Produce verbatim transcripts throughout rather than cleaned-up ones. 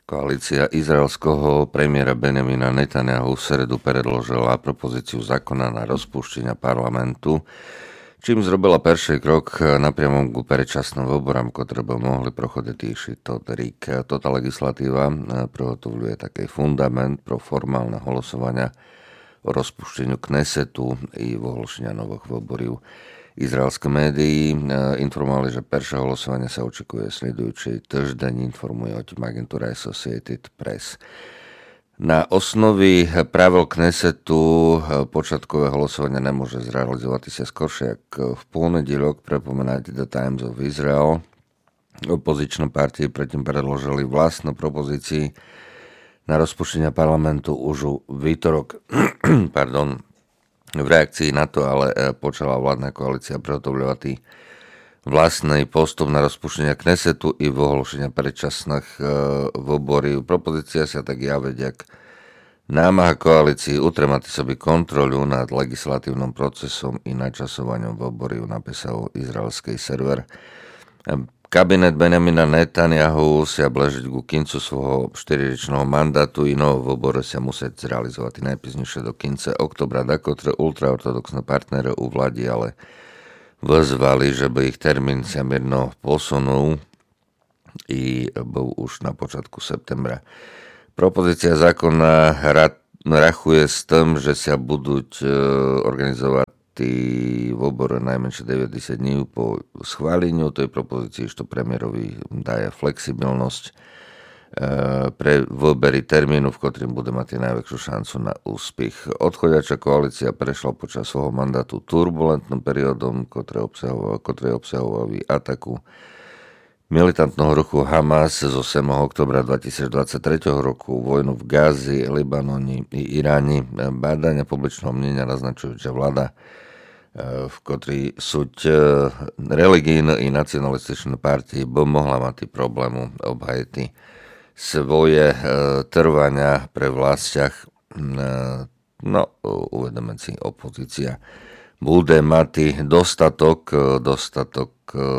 Koalícia izraelského premiéra Benjamina Netanjahu v sredu predložila propozíciu zákona na rozpúštenie parlamentu, čím zrobila perší krok napriamo ku predčasným voľbám, ktoré by mohli prochodiť týši tot rík. Tota legislatíva prihotovuje taký fundament pro formálne hlasovania o rozpušteniu Knesetu i ohlášenia nových voľbov. Izraelské médií informovali, že peršie hlasovanie sa očakuje sledujúci týždeň, informuje o tým agentúra Associated Press. Na osnovi pravidel Knesetu počiatkové hlasovanie nemôže zrealizovať sa skoršie, ako v ponedieľok, prepomenať The Times of Israel. Opozičné partie predtým predložili vlastné propozícii na rozpuštenie parlamentu už v vítorok. Pardon. V reakcii na to ale počala vládna koalícia prihotovľovať vlastný postup na rozpuštenie Knesetu i ohlášenia predčasných voľbov. Propozícia sa tak javí, jak námaha koalícii utremati sobi kontrolu nad legislatívnym procesom i načasovaním voľbov, napísal izraelský server. Kabinet Benjamina Netanjahu sa blíži ku koncu svojho štyriročného mandátu i nové voľby sa musieť zrealizovať najpíznejšie do konca oktobra, dakotre ultraortodoxné partnery u vlády ale vyzvali, že by ich termín sa mierno posunul i bol už na počiatku septembra. Propozícia zákona rachuje s tým, že sa budú organizovať voľbové najmenšie deväťdesiat dní po schváleniu tej propozícii, što premiérovi daje flexibilnosť pre výbery termínu, v ktorým bude mať najväčšiu šancu na úspech. Odchodiača koalícia prešla počas svojho mandátu turbulentným periódom, ktoré obsahoval, ktoré obsahovali ataku militantného ruchu Hamas z ôsmeho októbra dvetisícdvadsaťtri roku, vojnu v Gázi, Libanoni i Iráni. Bádania publičného mnenia naznačujú, že vláda, v ktorej sú religijné i nacionalističné partie, by mohla mať problému obhajiť svoje trvania pre vlastiach. No, uvedeme si, opozícia bude mať dostatok, dostatok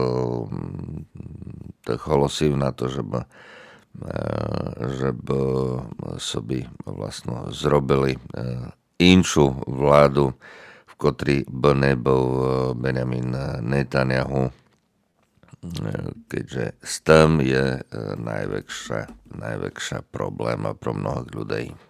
hlasov na to, že by, že by sobi vlastne zrobili inšiu vládu, v ktorej by nebol Benjamin Netanjahu, keďže s tým je najväčšia, najväčšia probléma pro mnohých ľudí.